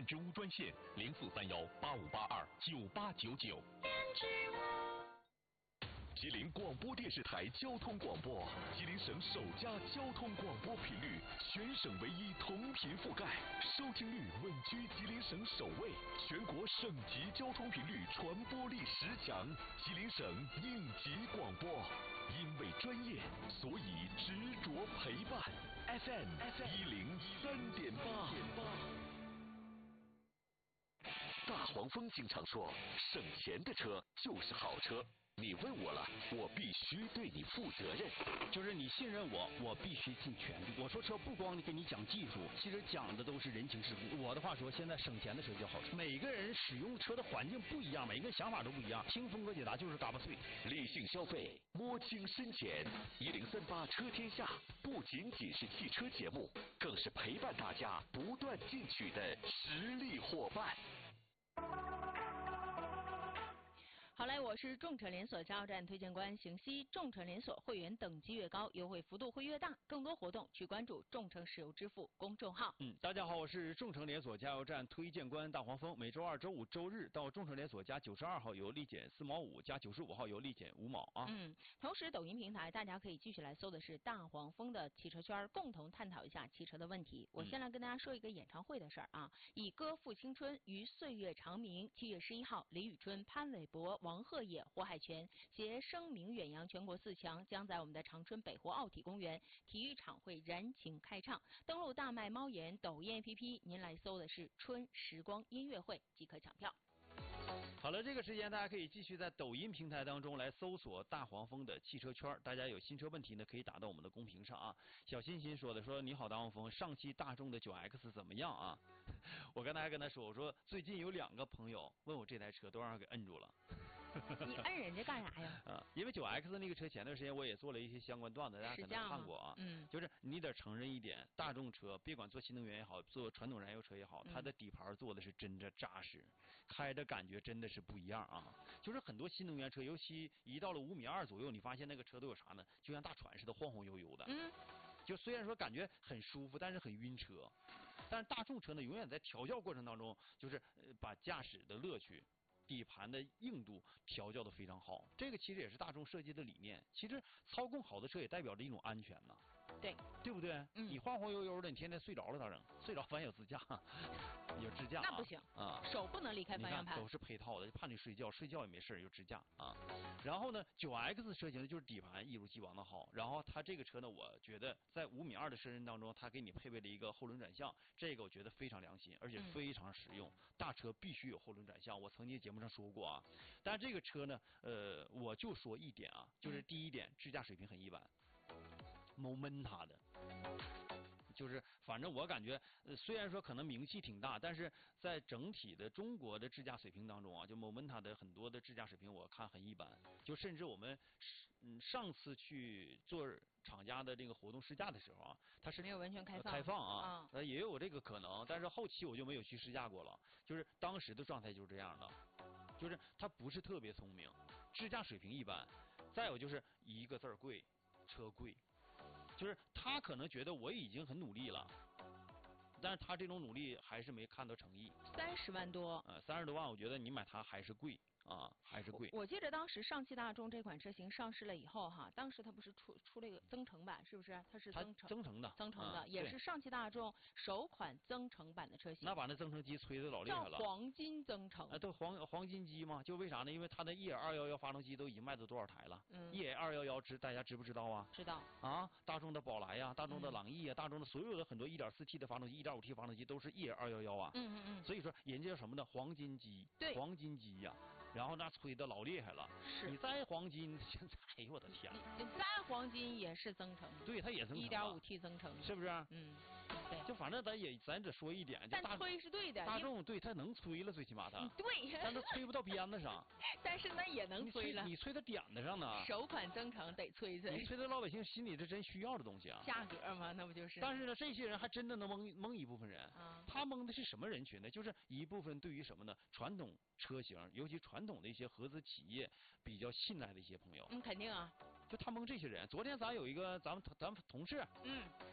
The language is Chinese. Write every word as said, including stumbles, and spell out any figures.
知屋专线零四三幺八五八二九八九九。吉林广播电视台交通广播，吉林省首家交通广播频率，全省唯一同频覆盖，收听率稳居吉林省首位，全国省级交通频率传播力十强，吉林省应急广播。因为专业，所以执着陪伴。F M 一零三点八。大黄蜂经常说，省钱的车就是好车。你问我了，我必须对你负责任。 就是你信任我，我必须尽全力。我说车不光给你讲技术，其实讲的都是人情世故。我的话说，现在省钱的车就好车。每个人使用车的环境不一样，每个人想法都不一样。听峰哥解答就是嘎巴碎。 理性消费，摸清深浅。一零三八车天下不仅仅是汽车节目，更是陪伴大家不断进取的实力伙伴。 好嘞，我是众诚连锁加油站推荐官邢西。众诚连锁会员等级越高，优惠幅度会越大。更多活动去关注众诚石油支付公众号。 嗯，大家好，我是众诚连锁加油站推荐官大黄蜂。每周二、周五、周日到众诚连锁加九十二号油立减四毛五，加九十五号油立减五毛啊。 嗯，同时抖音平台大家可以继续来搜的是大黄蜂的汽车圈，共同探讨一下汽车的问题。我先来跟大家说一个演唱会的事儿啊，以歌复青春于岁月长明。七月十一号，李宇春、潘玮柏、王鹤野、霍海泉携声名远扬全国四强，将在我们的长春北湖奥体公园体育场会燃情开唱。登录大麦猫眼抖音 A P P， 您来搜的是春时光音乐会即可抢票。 好了，这个时间大家可以继续在抖音平台当中来搜索大黄蜂的汽车圈，大家有新车问题呢，可以打到我们的公屏上啊。小欣欣说的说，你好大黄蜂，上汽大众的 九 X 怎么样啊？我刚才跟他说，我说最近有两个朋友问我这台车，都让人给摁住了。 你摁人家干啥呀？ 啊，因为 九 X 那个车前段时间我也做了一些相关段子，大家可能看过啊。 嗯， 就是你得承认一点，大众车别管做新能源也好，做传统燃油车也好，它的底盘做的是真的扎实，开着感觉真的是不一样啊。就是很多新能源车，尤其一到了五米二左右，你发现那个车都有啥呢？就像大船似的晃晃悠悠的。 嗯。 就虽然说感觉很舒服，但是很晕车。但是大众车呢，永远在调教过程当中，就是呃把驾驶的乐趣、底盘的硬度调教的非常好。这个其实也是大众设计的理念。其实操控好的车也代表着一种安全呐。 对。 对不对？ 嗯。 你晃晃悠悠的，你天天睡着了咋整？睡着反正有支架，有支架、啊。 那不行啊， 手不能离开方向盘。 都是配套的，怕你睡觉，睡觉也没事，有支架啊。然后呢， 九 X 车型的就是底盘一如既往的好。然后它这个车呢，我觉得在五米二的车身当中，它给你配备了一个后轮转向，这个我觉得非常良心，而且非常实用。嗯、大车必须有后轮转向，我曾经节目上说过啊。但是这个车呢，呃，我就说一点啊，就是第一点，支架水平很一般，谋闷它的。就是反正我感觉，呃，虽然说可能名气挺大，但是在整体的中国的智驾水平当中啊，就某门它的很多的智驾水平我看很一般，就甚至我们嗯上次去做厂家的这个活动试驾的时候啊，它是没有完全开放开放啊， 啊呃也有这个可能，但是后期我就没有去试驾过了，就是当时的状态就是这样的，就是它不是特别聪明，智驾水平一般，再有就是一个字儿贵，车贵。就是他可能觉得我已经很努力了，但是他这种努力还是没看到诚意。 三十万多， 呃，三十多万，我觉得你买它还是贵啊，还是贵。 我记得当时上汽大众这款车型上市了以后哈，当时它不是出出了一个增程版，是不是？它是增程增程的， 增程的， 嗯、 也是上汽大众首款增程版的车型。 那把那增程机吹的老厉害了， 叫黄金增程。 啊，对，黄黄金机嘛，就为啥呢？因为它的 E 二一一发动机都已经卖到多少台了？嗯 ，E 二一一知大家知不知道啊？ 知道。 啊，大众的宝来呀、啊，大众的朗逸啊，嗯、大众的所有的很多 一点四 T 的发动机、一点五 T 发动机都是 E 二一一啊。 嗯嗯嗯。 所以说人家叫什么呢？黄金机。 对。 黄金机呀、啊。然后那吹的老厉害了， 是你再黄金，现在哎呦我的天， 你再黄金也是增程， 对，它也增程， 一点五 T 增程， 是不是？ 嗯，对， 就反正咱也咱只说一点，就但吹是对的， 大众对它能吹了，最起码它对， 但它吹不到鞭子上， 但是那也能吹了， 你吹到点子上呢。 首款增程得吹吹， 你吹到老百姓心里这真需要的东西啊， 价格嘛，那不就是？ 但是呢，这些人还真的能蒙蒙一部分人， 啊， 他蒙的是什么人群呢？就是一部分对于什么呢？传统车型，尤其传统的一些合资企业比较信赖的一些朋友。 嗯，肯定啊。 就他蒙这些人。昨天咱有一个咱们咱们同事， 嗯。